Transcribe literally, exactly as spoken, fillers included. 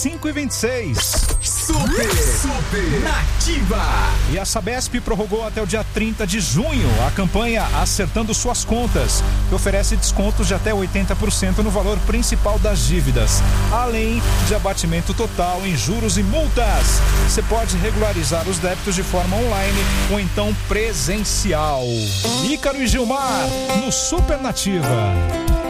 cinco e vinte e seis. Super, super nativa. E a Sabesp prorrogou até o dia trinta de junho a campanha Acertando Suas Contas, que oferece descontos de até oitenta por cento no valor principal das dívidas, além de abatimento total em juros e multas. Você pode regularizar os débitos de forma online ou então presencial. Ícaro e Gilmar, no Super Nativa.